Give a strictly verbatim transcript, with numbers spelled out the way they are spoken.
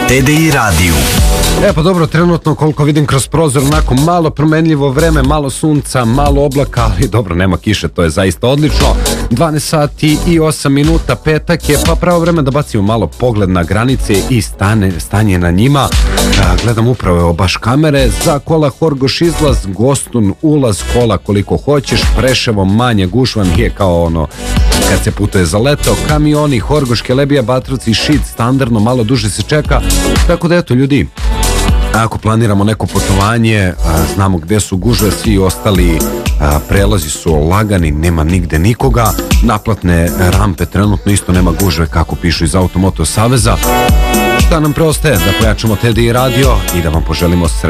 T D I radiju. E pa dobro, trenutno koliko vidim kroz prozor, onako malo promenljivo vreme, malo sunca, malo oblaka, ali dobro, nema kiše, to je zaista odlično. dvanaest sati i osam minuta, petak je, pa pravo vreme da bacimo malo pogled na granice i stane, stanje na njima. Da, gledam upravo evo baš kamere, za kola Horgoš izlaz, Gostun ulaz, kola koliko hoćeš, Preševo manje, gužva nije kao ono kad se putuje za leto, kamioni, Horgoš, Kelebija, Batrovci, Šid, standardno, malo duže se čeka, tako da eto ljudi, ako planiramo neko putovanje, znamo gde su gužve, svi ostali prelazi su lagani, nema nigde nikoga, naplatne rampe trenutno isto nema gužve kako pišu iz Automoto Saveza. Šta nam preostaje? Da pojačamo T D I radio i da vam poželimo sreću.